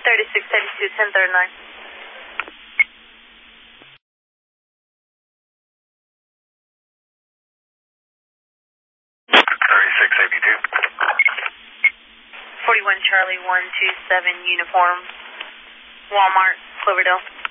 3632, 1039. 3682. 41 Charlie 127 uniform, Walmart, Cloverdale.